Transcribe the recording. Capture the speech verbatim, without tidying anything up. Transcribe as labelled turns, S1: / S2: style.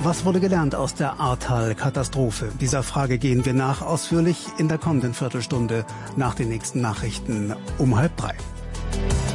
S1: Was wurde gelernt aus der Ahrtal-Katastrophe? Dieser Frage gehen wir nach, ausführlich in der kommenden Viertelstunde nach den nächsten Nachrichten um halb drei.